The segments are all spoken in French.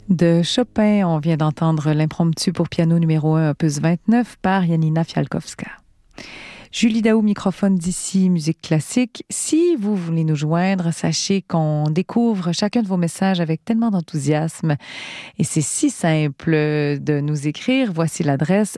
De Chopin, on vient d'entendre l'impromptu pour piano numéro 1, opus 29 par Janina Fialkowska. Julie Daou, microphone d'ici, musique classique. Si vous voulez nous joindre, sachez qu'on découvre chacun de vos messages avec tellement d'enthousiasme. Et c'est si simple de nous écrire. Voici l'adresse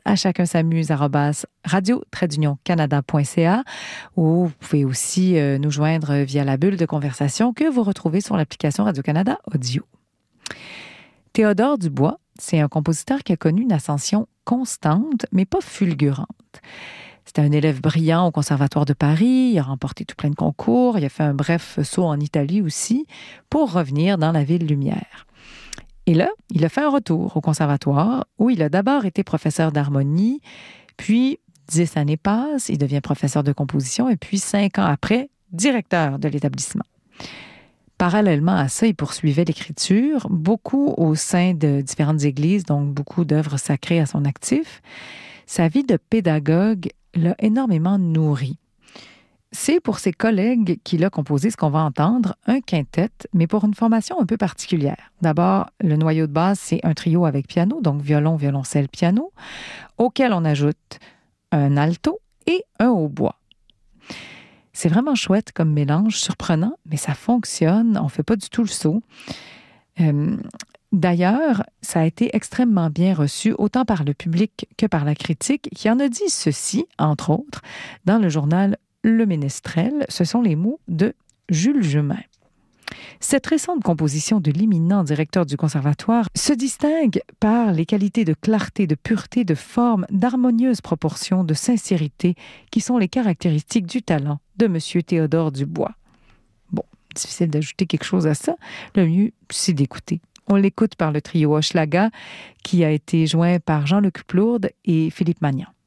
achacuns'amuse@radio-canada.ca ou vous pouvez aussi nous joindre via la bulle de conversation que vous retrouvez sur l'application Radio-Canada Audio. Théodore Dubois, c'est un compositeur qui a connu une ascension constante, mais pas fulgurante. C'était un élève brillant au Conservatoire de Paris, il a remporté tout plein de concours, il a fait un bref saut en Italie aussi, pour revenir dans la ville lumière. Et là, il a fait un retour au Conservatoire, où il a d'abord été professeur d'harmonie, puis 10 années passent, il devient professeur de composition, et puis 5 ans après, directeur de l'établissement. Parallèlement à ça, il poursuivait l'écriture, beaucoup au sein de différentes églises, donc beaucoup d'œuvres sacrées à son actif. Sa vie de pédagogue l'a énormément nourri. C'est pour ses collègues qu'il a composé ce qu'on va entendre, un quintet, mais pour une formation un peu particulière. D'abord, le noyau de base, c'est un trio avec piano, donc violon, violoncelle, piano, auquel on ajoute un alto et un hautbois. C'est vraiment chouette comme mélange, surprenant, mais ça fonctionne. On ne fait pas du tout le saut. D'ailleurs, ça a été extrêmement bien reçu, autant par le public que par la critique, qui en a dit ceci, entre autres, dans le journal Le Ménestrel. Ce sont les mots de Jules Jumin. Cette récente composition de l'éminent directeur du Conservatoire se distingue par les qualités de clarté, de pureté, de forme, d'harmonieuse proportion, de sincérité, qui sont les caractéristiques du talent de M. Théodore Dubois. Bon, difficile d'ajouter quelque chose à ça. Le mieux, c'est d'écouter. On l'écoute par le trio Hochelaga, qui a été joint par Jean-Luc Plourde et Philippe Magnan.